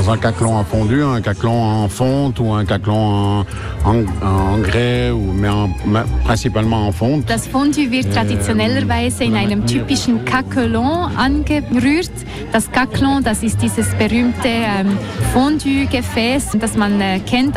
dans un caclon à fondu, un caclon en fonte ou un caclon en grès, principalement en fonte. Das Fondue wird traditionellerweise in einem typischen Caclon angerührt. Das Caclon, das ist dieses berühmte Fondue-Gefäß, das man kennt